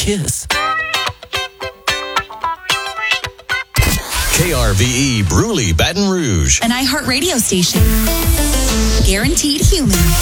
kiss. KRVE Bruley, Baton Rouge. An iHeartRadio station. Guaranteed human.